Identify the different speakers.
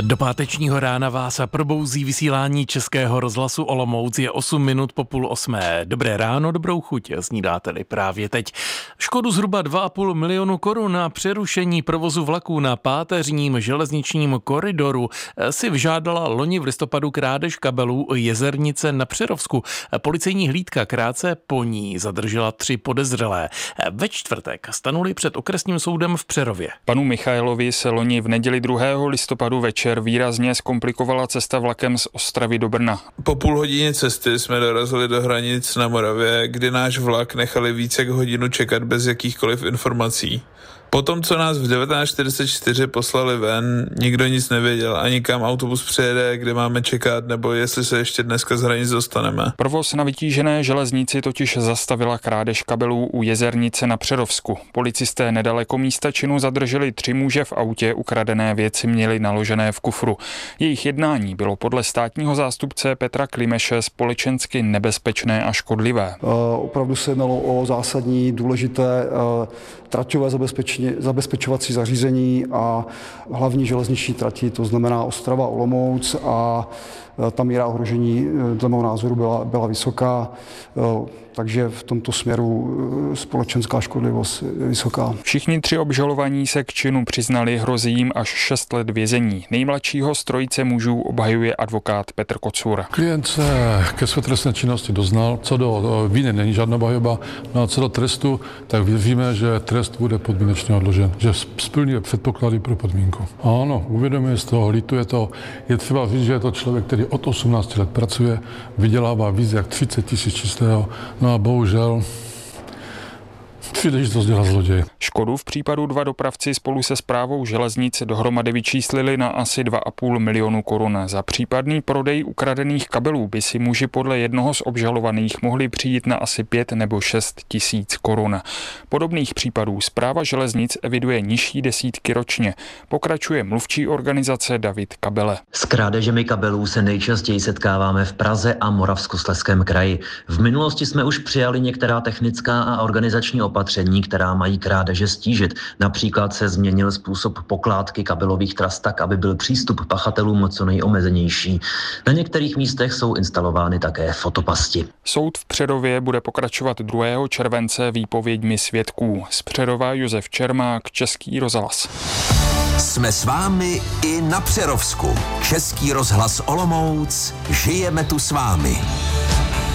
Speaker 1: Do pátečního rána vás probouzí vysílání Českého rozhlasu Olomouc, je 8 minut po 7:30. Dobré ráno, dobrou chuť, snídáte-li právě teď. Škodu zhruba 2,5 milionu korun na přerušení provozu vlaků na páteřním železničním koridoru si vyžádala loni v listopadu krádež kabelů Jezernice na Přerovsku. Policejní hlídka krátce po ní zadržela 3 podezřelé. Ve čtvrtek stanuli před okresním soudem v Přerově.
Speaker 2: Panu Michailovi se loni v neděli 2. listopadu večer výrazně zkomplikovala cesta vlakem z Ostravy do Brna.
Speaker 3: Po půl hodině cesty jsme dorazili do hranic na Moravě, kdy náš vlak nechali více jak hodinu čekat bez jakýchkoliv informací. Potom, co nás v 19:44 poslali ven, nikdo nic nevěděl, ani kam autobus přijede, kde máme čekat, nebo jestli se ještě dneska z hranic dostaneme.
Speaker 2: Provoz na vytížené železnici totiž zastavila krádež kabelů u Jezernice na Přerovsku. Policisté nedaleko místa činu zadrželi 3 muže v autě, ukradené věci měli naložené v kufru. Jejich jednání bylo podle státního zástupce Petra Klimeše společensky nebezpečné a škodlivé.
Speaker 4: Opravdu se jednalo o zásadní, důležité traťové zabezpečovací zařízení a hlavní železniční trati, to znamená Ostrava, Olomouc, a ta míra ohrožení dle mého názoru byla vysoká, takže v tomto směru společenská škodlivost je vysoká.
Speaker 2: Všichni 3 obžalovaní se k činu přiznali, hrozí jim až 6 let vězení. Nejmladšího z trojice mužů obhajuje advokát Petr Kocur.
Speaker 5: Klient se ke své trestné činnosti doznal, co do viny není žádná obhajoba, no a co do trestu, tak věříme, že trest bude podmínečně odložen, že splňuje předpoklady pro podmínku. Ano, uvědomuje z toho, lituje to, je třeba říct, že je to člověk, který od 18 let pracuje, vydělává víc jak 30 000 čistého, no a bohužel příležitost dělá zloděj.
Speaker 2: Škodu v případu 2 dopravci spolu se správou železnic dohromady vyčíslili na asi 2,5 milionu korun. Za případný prodej ukradených kabelů by si muži podle jednoho z obžalovaných mohli přijít na asi 5 nebo 6 tisíc korun. Podobných případů správa železnic eviduje nižší desítky ročně. Pokračuje mluvčí organizace David Kabele.
Speaker 6: S krádežemi kabelů se nejčastěji setkáváme v Praze a Moravskoslezském kraji. V minulosti jsme už přijali některá technická a organizační opatření, která mají krádeže stížit. Například se změnil způsob pokládky kabelových tras tak, aby byl přístup pachatelům co nejomezenější. Na některých místech jsou instalovány také fotopasti.
Speaker 2: Soud v Přerově bude pokračovat 2. července výpověďmi svědků. Z Přerova Josef Čermák, Český rozhlas.
Speaker 7: Jsme s vámi i na Přerovsku. Český rozhlas Olomouc, žijeme tu s vámi.